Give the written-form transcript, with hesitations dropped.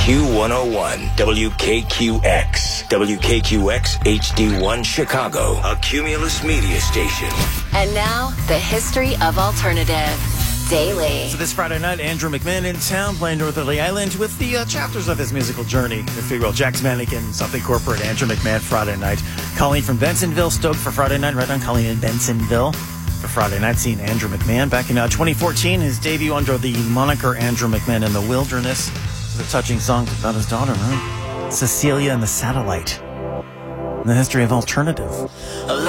Q101, WKQX, WKQX HD1 Chicago, a Cumulus media station. And now, the history of alternative. Daily. So this Friday night, Andrew McMahon in town playing Northerly Island with the chapters of his musical journey. If you will, Jack's Mannequin, Something Corporate, Andrew McMahon Friday night. Colleen from Bensonville, stoked for Friday night. Right on, Colleen in Bensonville for Friday night. Seeing Andrew McMahon back in 2014, his debut under the moniker Andrew McMahon in the Wilderness. It's a touching song about his daughter, right? Cecilia and the Satellite. In the history of alternative.